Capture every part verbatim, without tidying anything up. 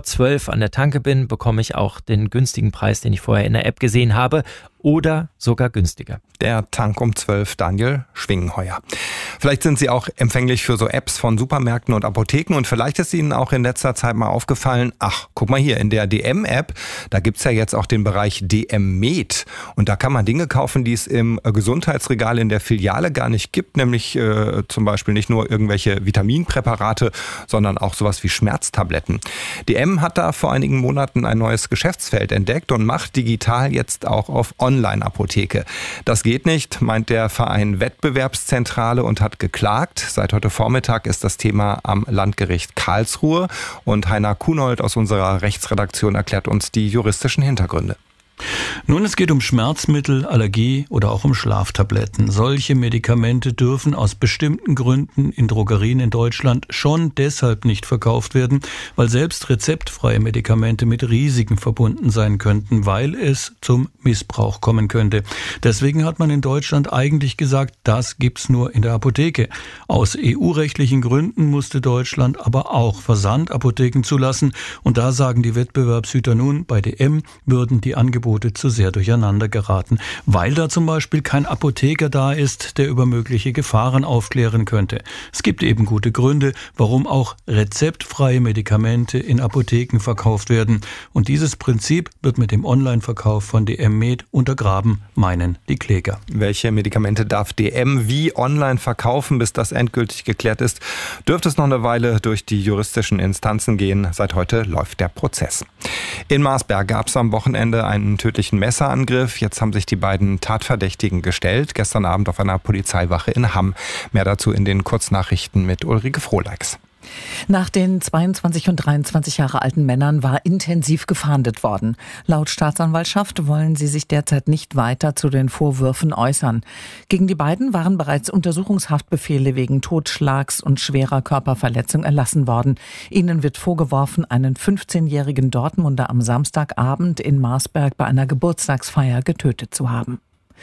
zwölf an der Tanke bin, bekomme ich auch den günstigen Preis, den ich vorher in der App gesehen habe, oder sogar günstiger. Der Tank um zwölf, Daniel Schwingenheuer. Vielleicht sind Sie auch empfänglich für so Apps von Supermärkten und Apotheken und vielleicht ist Ihnen auch in letzter Zeit mal aufgefallen, ach, guck mal hier, in der D M-App, da gibt's ja jetzt auch den Bereich D M Med und da kann man Dinge kaufen, die es im Gesundheitsregal in der Filiale gar nicht gibt, nämlich äh, zum Beispiel nicht nur irgendwelche Vitaminpräparate, sondern auch sowas wie Schmerztabletten. D M hat da vor einigen Monaten ein neues Geschäftsfeld entdeckt und macht digital jetzt auch auf Online-Apotheke. Das geht nicht, meint der Verein Wettbewerbszentrale und hat geklagt. Seit heute Vormittag ist das Thema am Landgericht Karlsruhe und Heiner Kunold aus unserer Rechtsredaktion erklärt uns die juristischen Hintergründe. Nun, es geht um Schmerzmittel, Allergie oder auch um Schlaftabletten. Solche Medikamente dürfen aus bestimmten Gründen in Drogerien in Deutschland schon deshalb nicht verkauft werden, weil selbst rezeptfreie Medikamente mit Risiken verbunden sein könnten, weil es zum Missbrauch kommen könnte. Deswegen hat man in Deutschland eigentlich gesagt, das gibt's nur in der Apotheke. Aus E U-rechtlichen Gründen musste Deutschland aber auch Versandapotheken zulassen. Und da sagen die Wettbewerbshüter nun, bei D M würden die Angebote zu sehr durcheinander geraten, weil da zum Beispiel kein Apotheker da ist, der über mögliche Gefahren aufklären könnte. Es gibt eben gute Gründe, warum auch rezeptfreie Medikamente in Apotheken verkauft werden. Und dieses Prinzip wird mit dem Online-Verkauf von D M Med untergraben, meinen die Kläger. Welche Medikamente darf D M wie online verkaufen, bis das endgültig geklärt ist, dürfte es noch eine Weile durch die juristischen Instanzen gehen. Seit heute läuft der Prozess. In Marsberg gab es am Wochenende einen tödlichen Messerangriff. Jetzt haben sich die beiden Tatverdächtigen gestellt. Gestern Abend auf einer Polizeiwache in Hamm. Mehr dazu in den Kurznachrichten mit Ulrike Frohleix. Nach den zweiundzwanzig und dreiundzwanzig Jahre alten Männern war intensiv gefahndet worden. Laut Staatsanwaltschaft wollen sie sich derzeit nicht weiter zu den Vorwürfen äußern. Gegen die beiden waren bereits Untersuchungshaftbefehle wegen Totschlags und schwerer Körperverletzung erlassen worden. Ihnen wird vorgeworfen, einen fünfzehnjährigen Dortmunder am Samstagabend in Marsberg bei einer Geburtstagsfeier getötet zu haben.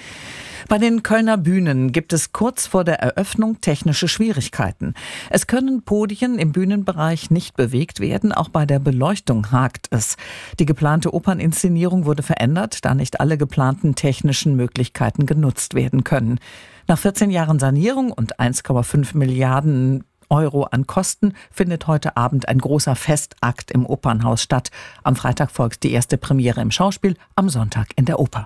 Bei den Kölner Bühnen gibt es kurz vor der Eröffnung technische Schwierigkeiten. Es können Podien im Bühnenbereich nicht bewegt werden, auch bei der Beleuchtung hakt es. Die geplante Operninszenierung wurde verändert, da nicht alle geplanten technischen Möglichkeiten genutzt werden können. Nach vierzehn Jahren Sanierung und eins Komma fünf Milliarden Euro an Kosten findet heute Abend ein großer Festakt im Opernhaus statt. Am Freitag folgt die erste Premiere im Schauspiel, am Sonntag in der Oper.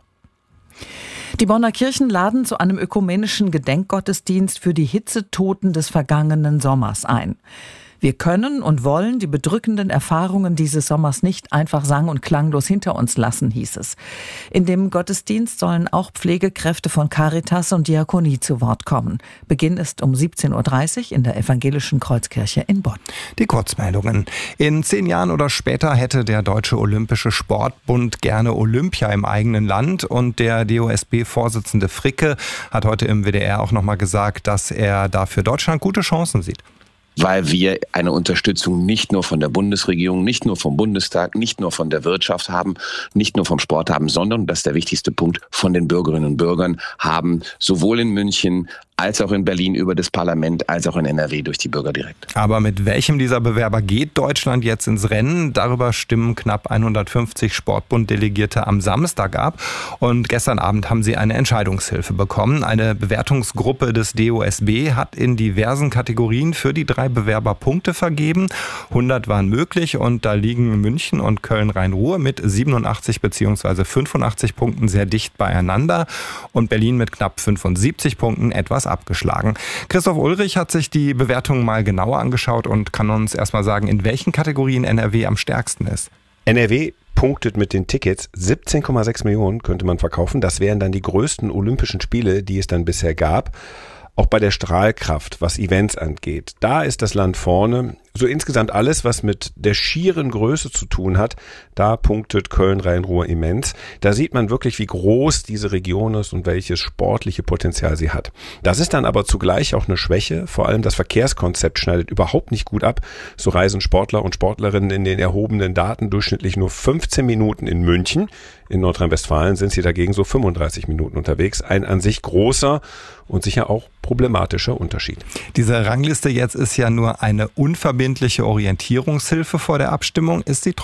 Die Bonner Kirchen laden zu einem ökumenischen Gedenkgottesdienst für die Hitzetoten des vergangenen Sommers ein. Wir können und wollen die bedrückenden Erfahrungen dieses Sommers nicht einfach sang- und klanglos hinter uns lassen, hieß es. In dem Gottesdienst sollen auch Pflegekräfte von Caritas und Diakonie zu Wort kommen. Beginn ist um siebzehn Uhr dreißig in der Evangelischen Kreuzkirche in Bonn. Die Kurzmeldungen. In zehn Jahren oder später hätte der Deutsche Olympische Sportbund gerne Olympia im eigenen Land. Und der D O S B-Vorsitzende Fricke hat heute im W D R auch nochmal gesagt, dass er da für Deutschland gute Chancen sieht. Weil wir eine Unterstützung nicht nur von der Bundesregierung, nicht nur vom Bundestag, nicht nur von der Wirtschaft haben, nicht nur vom Sport haben, sondern, das ist der wichtigste Punkt, von den Bürgerinnen und Bürgern haben, sowohl in München als auch in Berlin über das Parlament, als auch in N R W durch die Bürger direkt. Aber mit welchem dieser Bewerber geht Deutschland jetzt ins Rennen? Darüber stimmen knapp hundertfünfzig Sportbund-Delegierte am Samstag ab. Und gestern Abend haben sie eine Entscheidungshilfe bekommen. Eine Bewertungsgruppe des D O S B hat in diversen Kategorien für die drei Bewerber Punkte vergeben. hundert waren möglich und da liegen München und Köln-Rhein-Ruhr mit siebenundachtzig bzw. fünfundachtzig Punkten sehr dicht beieinander und Berlin mit knapp fünfundsiebzig Punkten etwas abgeschlagen. Christoph Ulrich hat sich die Bewertungen mal genauer angeschaut und kann uns erstmal sagen, in welchen Kategorien N R W am stärksten ist. N R W punktet mit den Tickets. siebzehn Komma sechs Millionen könnte man verkaufen. Das wären dann die größten Olympischen Spiele, die es dann bisher gab. Auch bei der Strahlkraft, was Events angeht, da ist das Land vorne. So insgesamt alles, was mit der schieren Größe zu tun hat, da punktet Köln-Rhein-Ruhr immens. Da sieht man wirklich, wie groß diese Region ist und welches sportliche Potenzial sie hat. Das ist dann aber zugleich auch eine Schwäche. Vor allem das Verkehrskonzept schneidet überhaupt nicht gut ab. So reisen Sportler und Sportlerinnen in den erhobenen Daten durchschnittlich nur fünfzehn Minuten in München. In Nordrhein-Westfalen sind sie dagegen so fünfunddreißig Minuten unterwegs. Ein an sich großer und sicher auch problematischer Unterschied. Diese Rangliste jetzt ist ja nur eine unverbindliche Orientierungshilfe vor der Abstimmung. Ist sie trotzdem